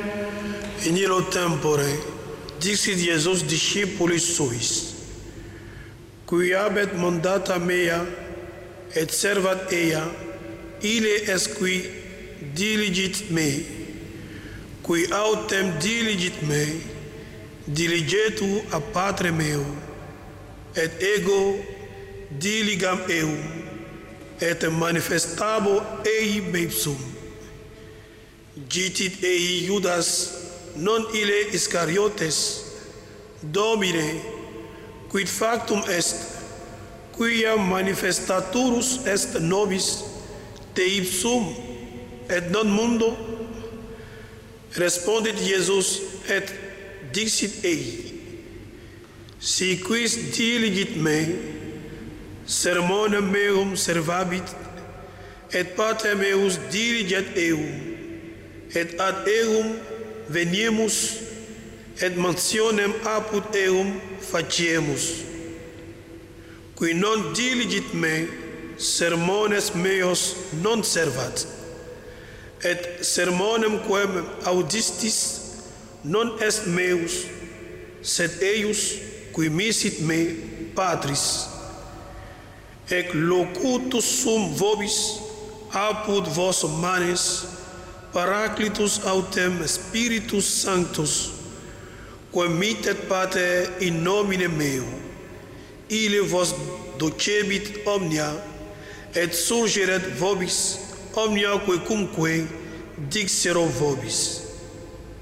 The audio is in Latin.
In illo tempore dixit Iesus discipulis suis, qui habet mandata mea et servat ea, ille est qui diligit me, qui autem diligit me, diligetur a Patre meo, et ego diligam eum, et manifestabo ei me ipsum. Gitit ei Judas, non ille Iscariotes, Domine, quid factum est, quia manifestaturus est nobis te ipsum, et non mundo? Respondit Iesus et dixit ei, si quis diligit me, sermonem meum servabit, et Pater meus diliget eum, et ad eum veniemus, et mansionem apud eum faciemus. Qui non diligit me, sermones meos non servat, et sermonem quem audistis non est meus, sed eius qui misit me Patris. Ec locutus sum vobis apud vos manes, Paraclitus autem Spiritus Sanctus, quem mittet Pater in nomine meo, ille vos docebit omnia, et surgeret vobis omnia quecumque dixero vobis.